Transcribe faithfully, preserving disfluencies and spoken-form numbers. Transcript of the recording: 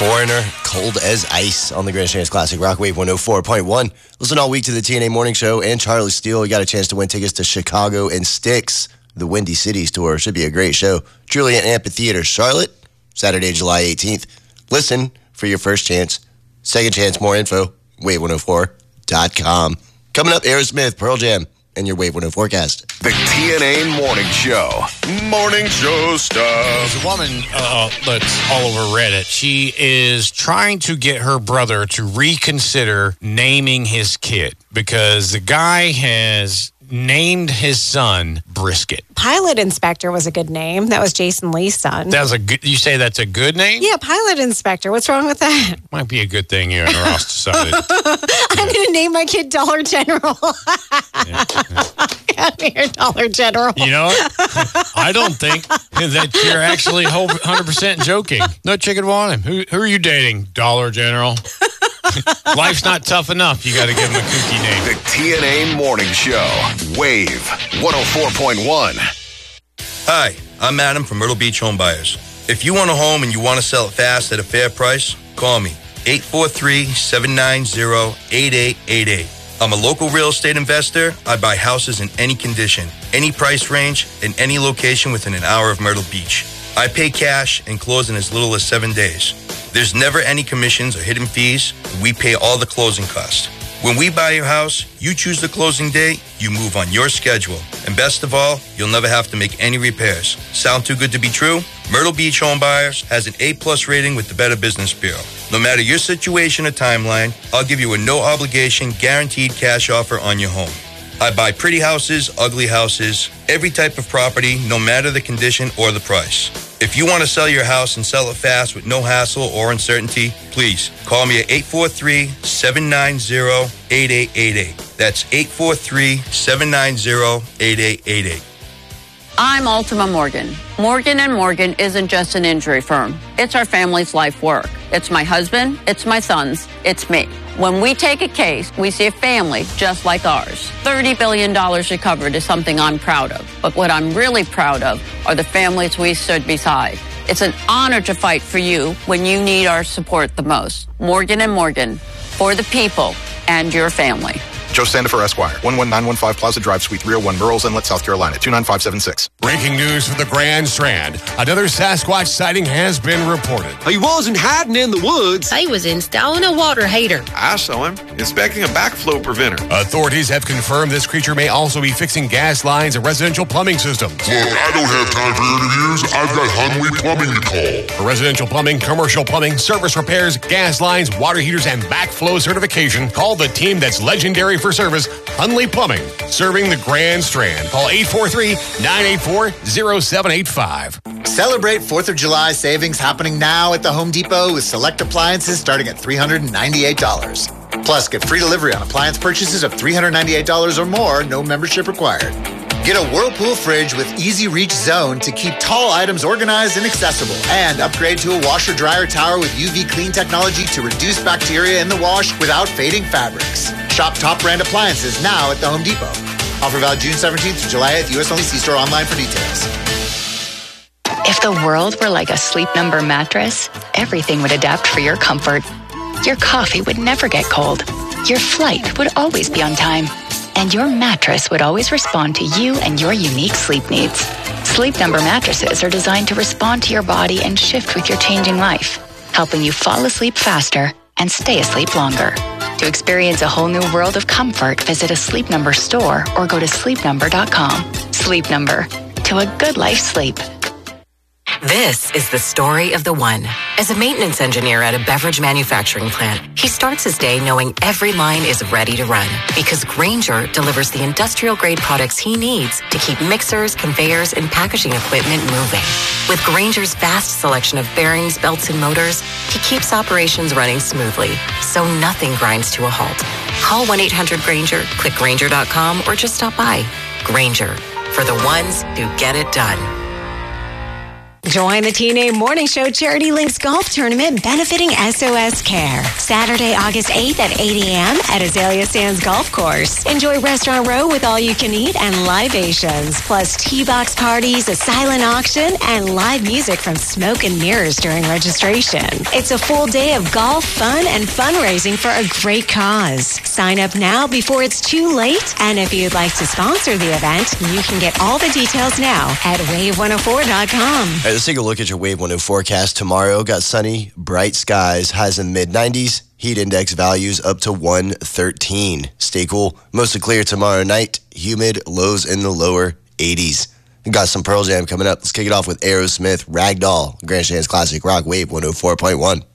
Foreigner, Cold as Ice on the Grand Strands Classic Rock Wave one oh four point one. Listen all week to the T N A Morning Show and Charlie Steele. You got a chance to win tickets to Chicago and Styx, the Windy Cities Tour. Should be a great show. Juliet Amphitheater, Charlotte, Saturday, July eighteenth. Listen for your first chance. Second chance, more info, wave one oh four dot com. Coming up, Aerosmith, Pearl Jam, and your Wave one oh forecast. The T N A Morning Show. Morning Show stuff. There's a woman uh, that's all over Reddit. She is trying to get her brother to reconsider naming his kid because the guy has named his son Brisket. Pilot Inspector was a good name. That was Jason Lee's son. That was a good, you say that's a good name? Yeah, Pilot Inspector. What's wrong with that? Might be a good thing you and Ross decided. I'm going to name my kid Dollar General. Yeah, yeah. Come here, Dollar General. You know what? I don't think that you're actually one hundred percent joking. No chicken want him. Who, who are you dating? Dollar General. Life's not tough enough. You got to give him a kooky name. The T N A Morning Show. Wave one oh four point one. Hi, I'm Adam from Myrtle Beach Home Buyers. If you want a home and you want to sell it fast at a fair price, call me. eight four three, seven nine zero, eight eight eight eight. I'm a local real estate investor. I buy houses in any condition, any price range, in any location within an hour of Myrtle Beach. I pay cash and close in as little as seven days. There's never any commissions or hidden fees. We pay all the closing costs. When we buy your house, you choose the closing date, you move on your schedule. And best of all, you'll never have to make any repairs. Sound too good to be true? Myrtle Beach Home Buyers has an A plus rating with the Better Business Bureau. No matter your situation or timeline, I'll give you a no obligation guaranteed cash offer on your home. I buy pretty houses, ugly houses, every type of property, no matter the condition or the price. If you want to sell your house and sell it fast with no hassle or uncertainty, please call me at eight four three, seven nine zero, eight eight eight eight. That's eight four three, seven nine zero, eight eight eight eight. I'm Ultima Morgan. Morgan and Morgan isn't just an injury firm. It's our family's life work. It's my husband, it's my sons, it's me. When we take a case, we see a family just like ours. thirty billion dollars recovered is something I'm proud of. But what I'm really proud of are the families we stood beside. It's an honor to fight for you when you need our support the most. Morgan and Morgan, for the people and your family. Joe Sandifer, Esquire, one one nine one five Plaza Drive, Suite three oh one, Murrells Inlet, South Carolina, two nine five seven six. Breaking news from the Grand Strand. Another Sasquatch sighting has been reported. He wasn't hiding in the woods. He was installing a water heater. I saw him inspecting a backflow preventer. Authorities have confirmed this creature may also be fixing gas lines and residential plumbing systems. Look, I don't have time for interviews. I've got Hunley Plumbing to call. For residential plumbing, commercial plumbing, service repairs, gas lines, water heaters, and backflow certification, call the team that's legendary for service, Hunley Plumbing, serving the Grand Strand. Call eight four three, nine eight four, zero seven eight five. Celebrate fourth of July savings happening now at the Home Depot with select appliances starting at three hundred ninety-eight dollars. Plus, get free delivery on appliance purchases of three hundred ninety-eight dollars or more, no membership required. Get a Whirlpool fridge with Easy Reach Zone to keep tall items organized and accessible. And upgrade to a washer-dryer tower with U V clean technology to reduce bacteria in the wash without fading fabrics. Shop top brand appliances now at the Home Depot. Offer valid June seventeenth to July eighth. U S only. See store online for details. If the world were like a Sleep Number mattress, everything would adapt for your comfort. Your coffee would never get cold. Your flight would always be on time. And your mattress would always respond to you and your unique sleep needs. Sleep Number mattresses are designed to respond to your body and shift with your changing life, helping you fall asleep faster and stay asleep longer. To experience a whole new world of comfort, visit a Sleep Number store or go to sleep number dot com. Sleep Number. To a good life sleep. This is the story of the one. As a maintenance engineer at a beverage manufacturing plant, he starts his day knowing every line is ready to run because Grainger delivers the industrial-grade products he needs to keep mixers, conveyors, and packaging equipment moving. With Grainger's vast selection of bearings, belts, and motors, he keeps operations running smoothly, so nothing grinds to a halt. Call one eight hundred Grainger, click Grainger dot com, or just stop by. Grainger, for the ones who get it done. Join the T N A Morning Show Charity Links Golf Tournament benefiting S O S Care. Saturday, August eighth at eight a.m. at Azalea Sands Golf Course. Enjoy Restaurant Row with all you can eat and libations, plus T-box parties, a silent auction, and live music from Smoke and Mirrors during registration. It's a full day of golf, fun, and fundraising for a great cause. Sign up now before it's too late. And if you'd like to sponsor the event, you can get all the details now at wave one oh four dot com. All right, let's take a look at your Wave one oh forecast tomorrow. Got sunny, bright skies, highs in the mid nineties. Heat index values up to one thirteen. Stay cool. Mostly clear tomorrow night. Humid, lows in the lower eighties. We got some Pearl Jam coming up. Let's kick it off with Aerosmith, Ragdoll, Grand Stands Classic Rock Wave one oh four point one.